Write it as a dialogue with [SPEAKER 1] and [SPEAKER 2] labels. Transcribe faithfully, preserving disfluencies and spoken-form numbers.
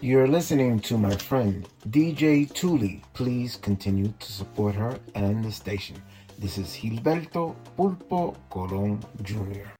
[SPEAKER 1] You're listening to my friend D J Tuli. Please continue to support her and the station. This is Gilberto Pulpo Colon Junior